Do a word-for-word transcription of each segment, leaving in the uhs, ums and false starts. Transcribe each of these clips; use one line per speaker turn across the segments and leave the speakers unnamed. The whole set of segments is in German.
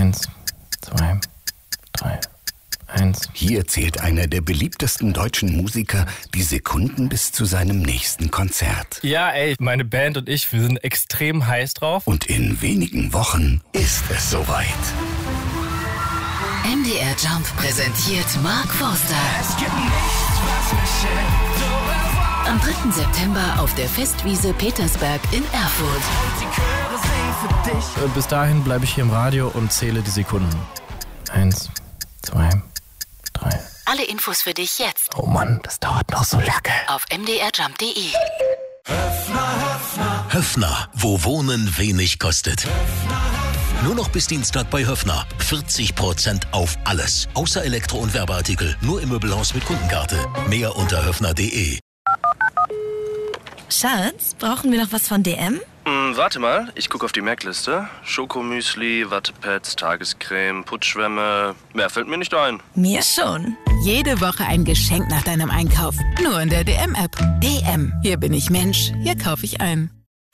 Eins, zwei, drei, eins.
Hier zählt einer der beliebtesten deutschen Musiker die Sekunden bis zu seinem nächsten Konzert.
Ja, ey, meine Band und ich, wir sind extrem heiß drauf.
Und in wenigen Wochen ist es soweit.
M D R Jump präsentiert Mark Forster.
Es gibt nichts, was mich hält.
Am dritten September auf der Festwiese Petersberg in Erfurt.
Die Chöre singen für dich.
Bis dahin bleibe ich hier im Radio und zähle die Sekunden. Eins, zwei, drei.
Alle Infos für dich jetzt
Oh Mann, das dauert noch so lange.
auf m d r jump punkt d e.
Höffner, wo Wohnen wenig kostet. Nur noch bis Dienstag bei Höffner. vierzig Prozent auf alles. Außer Elektro- und Werbeartikel. Nur im Möbelhaus mit Kundenkarte. Mehr unter höffner punkt d e.
Schatz, brauchen wir noch was von D M?
Hm, warte mal, ich gucke auf die Merkliste. Schokomüsli, Wattepads, Tagescreme, Putzschwämme. Mehr fällt mir nicht ein.
Mir schon.
Jede Woche ein Geschenk nach deinem Einkauf. Nur in der D M-App. D M. Hier bin ich Mensch. Hier kaufe ich ein.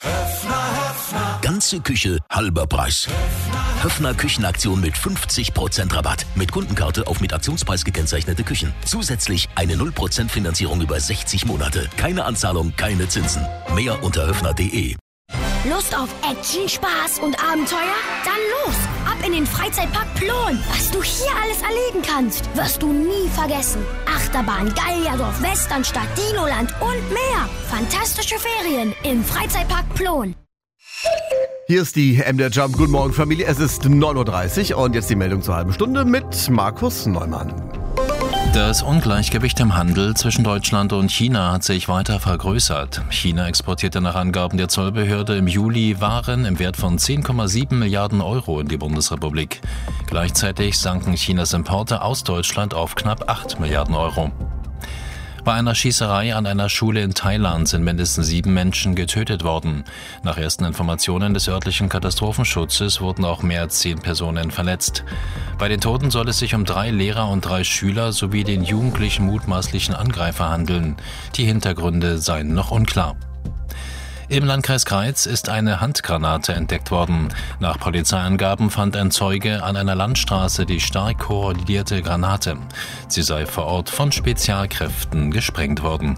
Ganze Küche, halber Preis. Höffner Küchenaktion mit fünfzig Prozent Rabatt. Mit Kundenkarte auf mit Aktionspreis gekennzeichnete Küchen. Zusätzlich eine null Prozent Finanzierung über sechzig Monate. Keine Anzahlung, keine Zinsen. Mehr unter höffner punkt d e.
Lust auf Action, Spaß und Abenteuer? Dann los! Ab in den Freizeitpark Plon! Was du hier alles erleben kannst, wirst du nie vergessen. Achterbahn, Gallierdorf, Westernstadt, Dinoland und mehr. Fantastische Ferien im Freizeitpark Plon.
Hier ist die M D R Jump. Guten Morgen, Familie. Es ist neun Uhr dreißig und jetzt die Meldung zur halben Stunde mit Markus Neumann.
Das Ungleichgewicht im Handel zwischen Deutschland und China hat sich weiter vergrößert. China exportierte nach Angaben der Zollbehörde im Juli Waren im Wert von zehn Komma sieben Milliarden Euro in die Bundesrepublik. Gleichzeitig sanken Chinas Importe aus Deutschland auf knapp acht Milliarden Euro. Bei einer Schießerei an einer Schule in Thailand sind mindestens sieben Menschen getötet worden. Nach ersten Informationen des örtlichen Katastrophenschutzes wurden auch mehr als zehn Personen verletzt. Bei den Toten soll es sich um drei Lehrer und drei Schüler sowie den jugendlichen mutmaßlichen Angreifer handeln. Die Hintergründe seien noch unklar. Im Landkreis Greiz ist eine Handgranate entdeckt worden. Nach Polizeiangaben fand ein Zeuge an einer Landstraße die stark korrodierte Granate. Sie sei vor Ort von Spezialkräften gesprengt worden.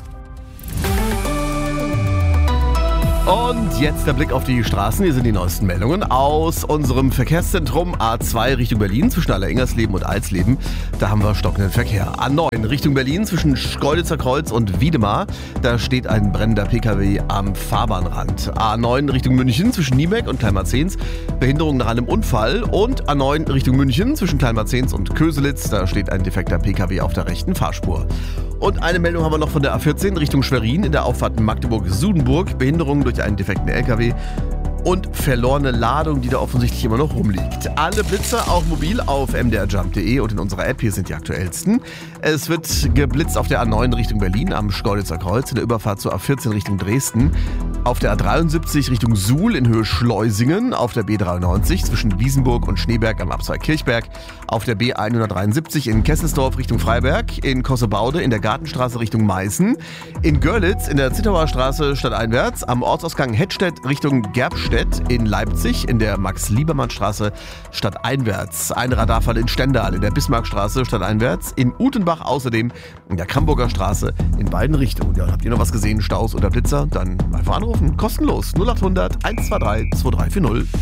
Und jetzt der Blick auf die Straßen. Hier sind die neuesten Meldungen aus unserem Verkehrszentrum A zwei Richtung Berlin zwischen Aller-Ingersleben und Alsleben. Da haben wir stockenden Verkehr. A neun Richtung Berlin zwischen Schkeuditzer Kreuz und Wiedemar. Da steht ein brennender Pkw am Fahrbahnrand. A neun Richtung München zwischen Niebeck und Kleinmarzens. Behinderung nach einem Unfall. Und A neun Richtung München zwischen Kleinmarzens und Köselitz. Da steht ein defekter Pkw auf der rechten Fahrspur. Und eine Meldung haben wir noch von der A vierzehn Richtung Schwerin in der Auffahrt Magdeburg-Sudenburg. Behinderung durch einen defekten L K W und verlorene Ladung, die da offensichtlich immer noch rumliegt. Alle Blitzer auch mobil auf m d r jump punkt d e und in unserer App. Hier sind die aktuellsten. Es wird geblitzt auf der A neun Richtung Berlin am Schkeuditzer Kreuz, in der Überfahrt zur A vierzehn Richtung Dresden, auf der A dreiundsiebzig Richtung Suhl in Höhe Schleusingen, auf der B dreiundneunzig zwischen Wiesenburg und Schneeberg am Abzweig Kirchberg, auf der B hundertdreiundsiebzig in Kesselsdorf Richtung Freiberg, in Kossebaude in der Gartenstraße Richtung Meißen, in Görlitz in der Zittauer Straße stadteinwärts, am Ortsausgang Hettstedt Richtung Gerbstedt, in Leipzig in der Max-Liebermann-Straße stadteinwärts, ein Radarfall in Stendal in der Bismarckstraße stadteinwärts, in Utenbach außerdem in der Kramburger Straße in beiden Richtungen. Ja, habt ihr noch was gesehen, Staus oder Blitzer? Dann einfach anrufen, kostenlos null achthundert eins zwei drei zwei drei vier null.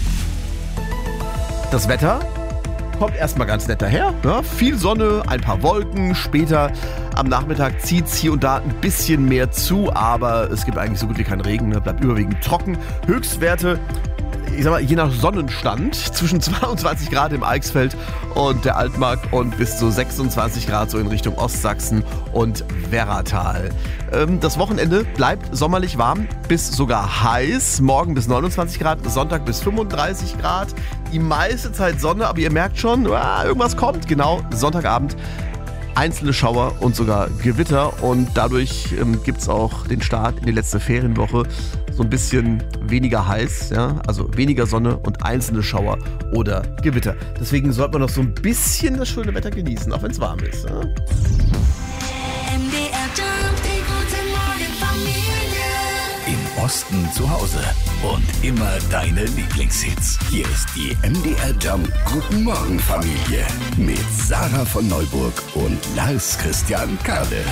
Das Wetter kommt erstmal ganz nett daher. Ja, viel Sonne, ein paar Wolken. Später am Nachmittag zieht es hier und da ein bisschen mehr zu, aber es gibt eigentlich so gut wie keinen Regen. Ne? Bleibt überwiegend trocken. Höchstwerte, ich sag mal, je nach Sonnenstand, zwischen zweiundzwanzig Grad im Eichsfeld und der Altmark und bis zu sechsundzwanzig Grad so in Richtung Ostsachsen und Werratal. Ähm, das Wochenende bleibt sommerlich warm bis sogar heiß. Morgen bis neunundzwanzig Grad, Sonntag bis fünfunddreißig Grad. Die meiste Zeit Sonne, aber ihr merkt schon, ah, irgendwas kommt. Genau, Sonntagabend einzelne Schauer und sogar Gewitter und dadurch ähm, gibt es auch den Start in die letzte Ferienwoche so ein bisschen weniger heiß, ja, also weniger Sonne und einzelne Schauer oder Gewitter. Deswegen sollte man noch so ein bisschen das schöne Wetter genießen, auch wenn es warm ist. Ja?
M D R Jump, die gute Morgen Familie.
Im Osten zu Hause. Und immer deine Lieblingshits. Hier ist die M D R Jump Guten Morgen Familie mit Sarah von Neuburg und Lars Christian Kade.